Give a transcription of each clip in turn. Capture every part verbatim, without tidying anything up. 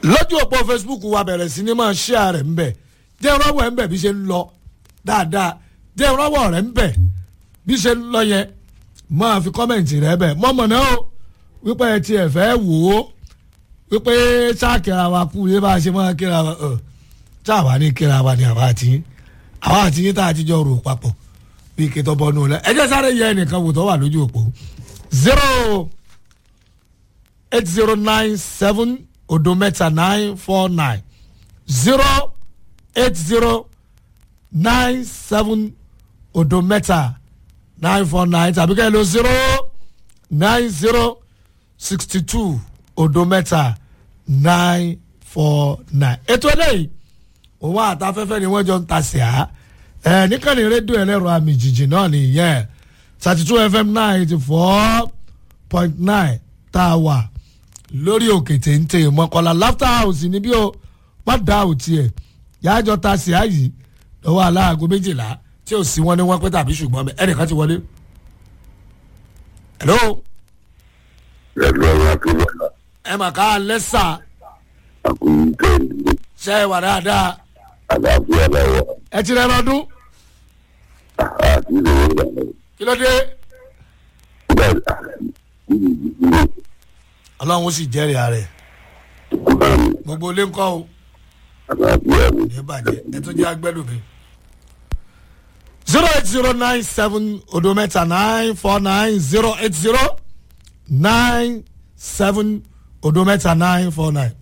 lójú òpó Facebook wa bẹ̀rẹ̀ sí ni máa share rẹ̀ ń bẹ̀ jẹ́ ìrọ́wọ́ ẹ̀ ń bẹ̀ bí ṣe ń lọ dáadáa jẹ́ ìrọ́wọ́ rẹ̀ ń bẹ̀ bí ṣe ń lọ yẹn máa fi kọ́mẹ̀ntì rẹ̀ bẹ̀ mọ́mọ́ náà ó wípé ẹ tiẹ̀ fẹ́ wò ó wípé ṣáàkìra wa kú yé bá a ṣe máa kíra wa ọ̀ ṣáàwá ní kíra wa ní àwa àti yín àwa àti yín tá a ti jọ rò papọ̀ bí kí tọ́ bọ́nú lẹ ẹ jẹ́ sáré yẹ ẹnìkan wò tó wà lójú òpó zero eight zero nine seven odometa nine four nine zero eight zero nine seven odometa nine four nine tàbí kẹ́ ẹ lọ zero nine zero sixty two odometa nine four nine. ètò eléyìí òun àtàfẹ́fẹ́ ni wọ́n jọ ń ta sí a ẹ níkànnì rédíò ẹlẹ́rọ àmì jìjì náà nìyẹn thirty two fm ninety four point nine tá a wà lórí òkè téńté mọ́kànlá laughter house níbí o má dá òtí ẹ̀ yájọ́ ta sí a yìí lọ́wọ́ aláàgọ́ méjìlá tí ò sí wọn ní wọn pé tàbí ṣùgbọ́n ẹnìkan ti wọlé. hello. ẹ mà ká lẹ́sà. ṣé ẹ wà dáadáa. ẹ ti rẹ lọ́dún. kí ló dé. ọlọ́run ó sì jẹ́rìí ààrẹ. gbogbo ilé ń kọ́ o. ẹ bàjẹ́ ẹ tún jẹ́ agbẹ́lùmí. zero eight zero nine seven odometa nine four nine zero eight zero nine seven odometa nine four nine.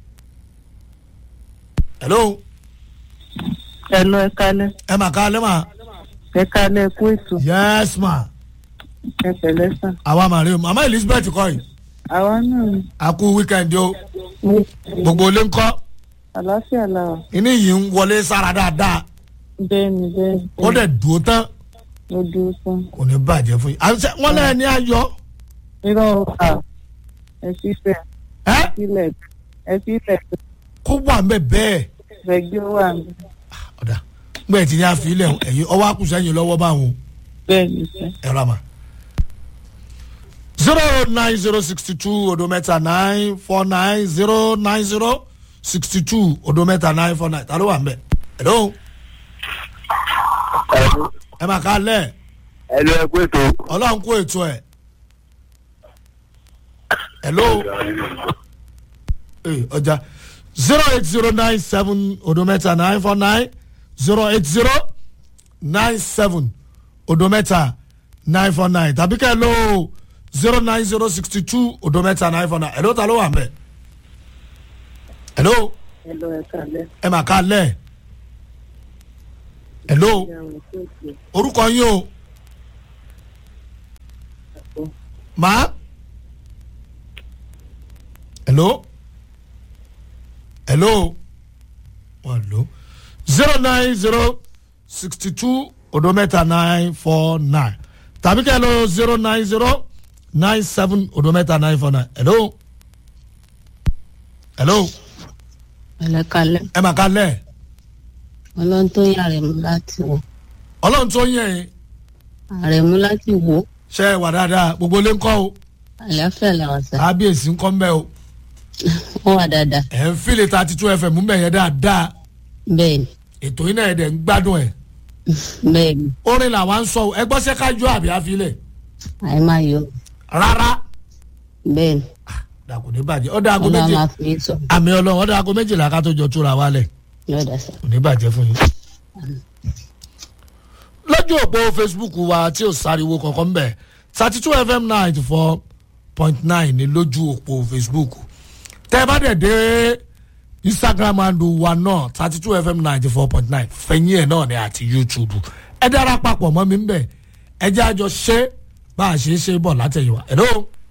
hello. hello ẹ kálẹ́. ẹ mà kálẹ́ mà. ẹ kálẹ́ kú ètò. yes ma. ẹ pẹ̀lẹ́ sàn. àwa màrí o mama Elizabeth kọ́ yìí. àwa náà. a kú wíkẹ́ndì o. gbogbo ilé ń kọ́. àlàáfíà la wà. inú yìí ń wọlé sára dáadáa. bẹ́ẹ̀ni bẹ́ẹ̀ni. ó dẹ̀ dùn ó tán. ó dúró tán. kò ní bàjẹ́ fún yín. àti wọ́n lẹ́yìn ní ayọ̀. irọ́ ọ̀ka ẹ fi fẹ́. ẹ sílẹ̀ ẹ fi fẹ́. kó wà ń bẹ̀ bẹ́ẹ̀. fẹ́gbẹ́ wà ní. ọ̀dà gbẹ̀ẹ́ tí ní àfilẹ̀ ẹ̀yìn ọwọ́ àkùsẹ́yìn lọ́wọ́ báwọn. bẹ́ẹ̀ni sẹ́. ẹ rà mà. zero nine zero sixty two odometa nine four nine zero nine zero sixty two odometa nine four nine ta ló wà ń bẹ̀. hello. ẹ máa ká lẹ̀. ẹ lọ ẹ kó ètò. ọlọ́run kó ètò ẹ̀. hello. ee ọjà zero eight zero nine seven odometa nine four nine zero eight zero nine seven odometa nine four nine tàbí kẹ́ ẹ lọ zero nine zero sixty two odometa nine four nine. hello ta ló wà ń bẹ̀. hello. hello ẹ kálẹ́. ẹ máa ká lẹ̀. hello. orúkọ yín o. ma. hello. hello. wọ́n lò zero nine zero sixty two odometa nine four nine tàbí kẹ́ ẹ lọ zero nine zero nine seven odometa nine four nine. hello. hello. ẹ kálẹ́. ẹ máa ká lẹ̀. ọlọ́run tó yà rẹ̀ mú láti wò. ọlọ́run tó yẹ yín. ààrẹ mú láti wò. ṣe é wà dáadáa gbogbo ilé ń kọ́ o. àlàáfíà làwọn sá. kábíyèsí ń kọ́ mbẹ́ o. ó wà dáadáa. ẹ̀ ń fìlè thirty two fm mbẹ́ yẹn dáadáa. bẹ́ẹ̀ni. ètò yìí náà ẹ̀ dẹ̀ ń gbádùn ẹ̀. bẹ́ẹ̀ni. orin làwa ń sọ o ẹ gbọ́ sẹ́ ká jó àbí àfilẹ̀. àyè máa yọ. rárá. bẹ́ẹ̀ni. dàkú ní bàjẹ́ ọ̀dà aago ọlọ́run méjì máa fi yín sọ. àmì ọlọ́run ọ̀dà aago méjìlá ká tó jọ túra wálẹ̀. yọ̀ọ̀dà sá. kò ní bàjẹ́ fún yín. lójú òpó Facebook wa tí ò sáriwo kankan mbẹ thirty two fm ninety four point nine ní lójú òpó Facebook tẹ́ bá dẹ̀ dé Instagram handle wa náà thirty two fm ninety four point nine fẹ̀yìn ẹ̀ náà ni àti YouTube ẹ dára papọ̀ mọ́ mi mbẹ ẹ jẹ́ àjọ ṣe bá a ṣe é ṣe bọ̀ látẹ̀yìnwá. hello.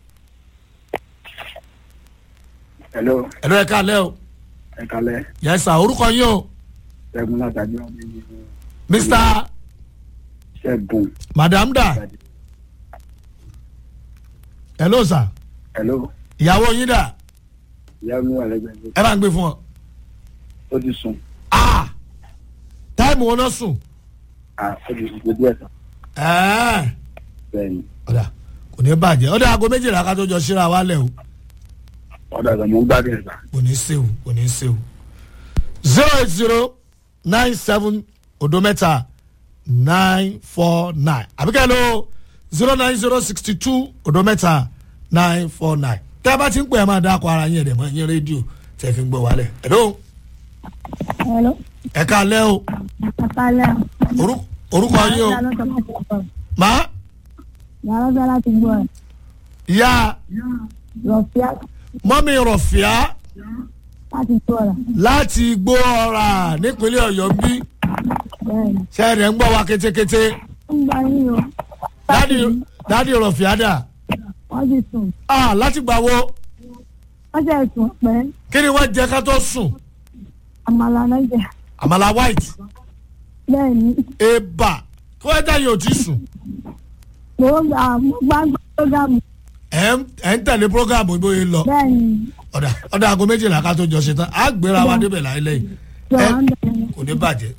hello. hello ẹ káalẹ́ o. ẹ kálẹ́. yes sir orúkọ yín o. ṣẹ́gun látàgbé ọdún yìí. Mr. ṣẹ́gun. madam da. hello sir. hello. ìyàwó yín dà. ìyá mi wà lẹ́gbẹ̀ẹ́. ẹ bá ń gbé fún ọ. ó ti sùn. ah táìmù wọn náà sùn. ah ó ti sùn díẹ̀ tán. ẹ̀ẹ́ bẹ́ẹ̀ni. ọ̀dà kò ní bàjẹ́ ọ̀dà aago méjìlá ká tó jọ síra wálẹ̀ o. ọ̀dà àgbà mo ń gbádùn ẹ̀ sà. kò ní sèwù kò ní sèwù zero eight zero nine seven odo mẹ́ta nine four nine àbíkẹ́ ló zero nine zero sixty two odo mẹ́ta nine four nine tẹ́ ẹ bá ti ń pè ẹ́ máa dáko ara yín ẹ̀dẹ̀ mọ́ ẹ̀yìn rédíò tẹ́ fi ń gbọ́ wálẹ̀ hello Hello. ẹ káalẹ́ o Àkàlẹ́. Orú- orúkọ yín o má Yàrá bẹ́ẹ̀ láti gbọ́ ẹ̀. ìyá Rọ̀fíà mọ́mí rọ̀fíà láti gbọ́ ẹ̀. láti gbó ọ̀rà nípínlẹ̀ ọ̀yọ́ bí Bẹ́ẹ̀ni. sẹ́ẹ̀dẹ̀ ń gbọ́ wa kétékété Ó ń gba yín o. dádì dádì rọ̀fíà dà Wọ́n ti sùn. ah láti gbà wo Wọ́n ṣe sùn pẹ́. kí ni wọ́n jẹ ká tó sùn Àmàlà náà jẹ. àmàlà white Bẹ́ẹ̀ni. eba kí wọ́n dá yóò ti sùn Mo gbà mo gbá gbọ́dọ̀gàmù. ẹ̀ ń ẹ̀ ń tẹ̀lé programu bó yẹ lọ Bẹ́ẹ̀ni. ọ̀dà ọ̀dà aago méjìlá ká tó jọ ṣe tán á gbéra wa débẹ̀ láyé lẹ́yìn Jọ ẹ wá ń bẹ̀rẹ̀. kò ní bàjẹ́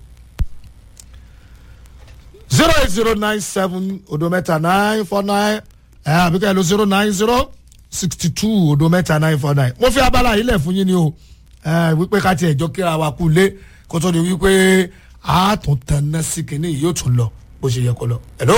zero eight zero nine seven odo mẹ́ta nine four nine ẹ̀ àbíkẹ́ ló zero nine zero sixty two odo mẹ́ta nine four nine mo fi abala yìí lẹ̀ fún yín ni o ẹ̀ wípé ká tiẹ̀ jọ kíra wa kú lé kó tó di wípé a tún tan ná sí kínní yìí yóò tún lọ bó ṣe yẹ kó lọ hello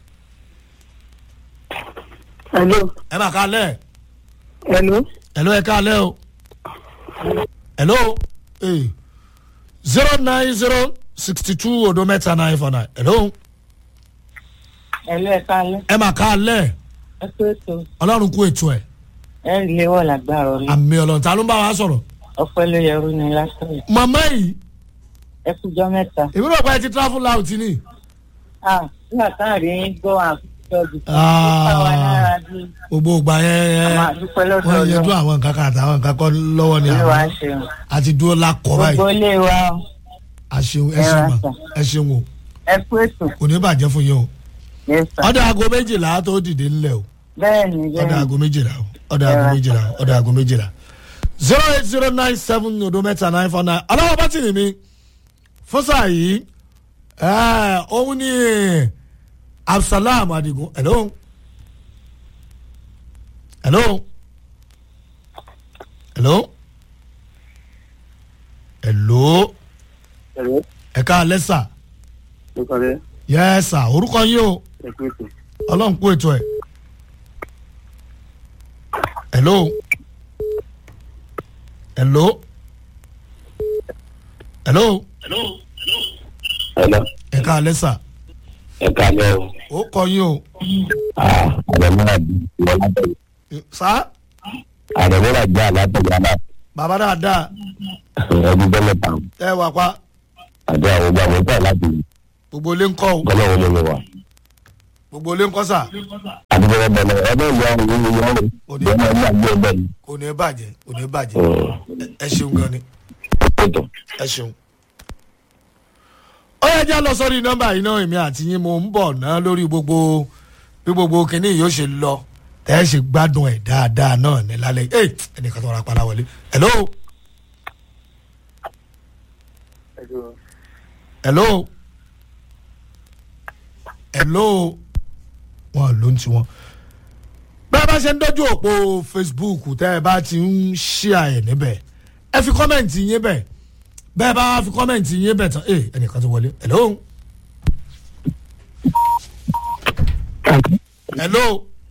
hello ẹ máa ká lẹ̀ hello hello ẹ ká lẹ̀ o hello eh zero nine zero sixty two odo mẹ́ta nine four nine hello hello ẹ káalẹ́ ẹ máa ká lẹ̀ ẹ pé ètò ọlọ́run kú ètò ẹ̀ ẹ rí léwọ́ lágbára ọ̀la àmì ọlọ́run ta ló ń bá wa sọ̀rọ̀ ọpẹ́ ló yẹrù ní lásán yìí màmá yìí ẹ kújọ mẹ́ta èmi náà bá ẹ ti travel out ni ah nígbà táà rí yín gbọ́ àkókò ọdún Ah. káwa náírà bí gbogbo ìgbà yẹn àmà yẹn àdúpẹ́ lọ́dọ̀ wọ́n yẹn ọ̀dọ́ dún àwọn nǹkan kan àtàwọn nǹkan kan lọ́wọ́ ni olúwa àwọn ṣeun àti dúró lákọ̀ gbogbo báyìí ilé wa àṣeun ẹ Ẹ ṣeun ra mà sà. ẹ ṣeun o ẹ kú ètò kò ní bàjẹ́ fún yín o yes sir ọ̀dà aago méjìlá tó dìde ńlẹ̀ o bẹ́ẹ̀ ni ọ̀dà bẹ́ẹ̀ aago ni méjìlá o ọ̀dà aago méjìlá o ọ̀dà aago méjìlá zero eight zero nine seven odo mẹ́ta nine four nine ọlọ́wọ́ bá tì ní mi fún sáà yìí ẹ̀ òun ni Absalam Adigun hello hello hello hello ẹ̀rọ ẹ ká lẹ́sà ló kọ́ lẹ́ yẹ́sà orúkọ yín o ẹ pé ètò ọlọ́run kú ètò ẹ̀ hello hello hello ẹ̀lọ́ ẹ ká lẹ́sà ẹ káalẹ́ o ó kọ yín o àdàmúlà jẹ́ alábẹ̀rẹ̀ sá àdàmúlà jẹ́ alábẹ̀rẹ̀ alábẹ̀rẹ̀ bàbá dáadáa ẹbí bẹ́lẹ̀ tán ẹ wà pa àti àwọn ọgbà mọ́tò láti gbogbo ilé ń kọ́ o gbọ́dọ̀ wọlé mi wá. gbogbo ilé ń kọ́ sà àti bẹ́ẹ̀ bẹ́ẹ̀ ẹgbẹ́ ìyá òun ní ìyá òun Òní. ìyá òun ní àgbẹ̀ ẹgbẹ́ yìí. kò ní bàjẹ́ kò ní bàjẹ́ Ẹ- ẹ ṣeun gan ni ètò ẹ ṣeun. ó yẹ jẹ́ lọ sórí nọ́mbà yìí náà èmi àti yín mo ń bọ̀ ná lórí gbogbo bí gbogbo kìnní yìí ó ṣe lọ tẹ́ ẹ ṣe gbádùn ẹ̀ dáadáa náà ní lálẹ́ yìí. ẹ ẹnìkan tó ra pálá wọlé hello hello hello wọn ló ń tiwọn. bẹ́ẹ̀ bá ṣe ń dọ́jú òpó Facebook tẹ́ ẹ bá ti ń ṣíà ẹ̀ níbẹ̀ ẹ fi kọ́mẹ̀ntì yín bẹ̀ bẹ́ẹ̀ bá fi kọ́mẹ̀ntì yín bẹ̀ tán ẹ ẹnìkan tó wọlé hello hello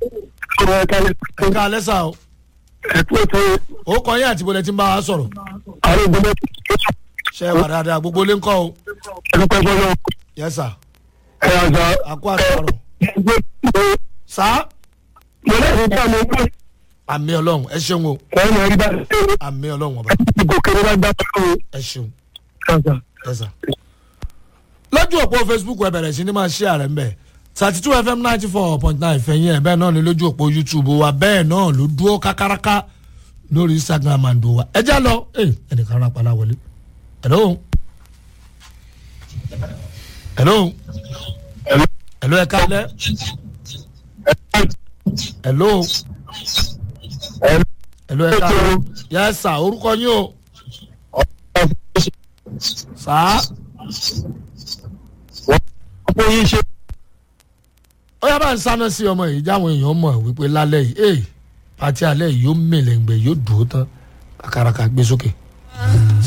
ẹ ká lẹ́sà o ó kọ́ yín àti bọ́lẹ̀ tí ń bá wa sọ̀rọ̀ ṣe é wà dáadáa gbogbo lé ń kọ́ o yes sir àkó àtọ̀rọ̀ sá àmì ọlọ́run ẹ ṣeun o àmì ọlọ́run ọba ẹ ṣeun ẹ sà. lójú òpó Facebook ẹ bẹ̀rẹ̀ sí ni máa ṣí ààrẹ ń bẹ̀ thirty two fm ninety four point nine fẹ̀yìn ẹ̀ bẹ́ẹ̀ náà ni lójú òpó YouTube wa bẹ́ẹ̀ náà ló dúró kákáráká lórí Instagram and wa ẹ já lọ ẹ ẹnìkan rà pàlà wọlé hello hello hello ẹ kálẹ́ hello hello ẹ kálẹ́ yẹ sà orúkọ yín o sà ó yá bá ń sáná sí ọmọ yìí jáwọn èèyàn mọ̀ wípé lálẹ́ yìí pati alẹ́ yóò mẹlẹ̀ngbẹ̀ yóò dùn ó tán kàkàràkà gbé sókè.